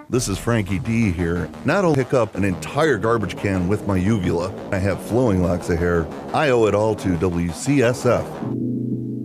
This is Frankie D here. Not only pick up an entire garbage can with my uvula, I have flowing locks of hair. I owe it all to WCSF.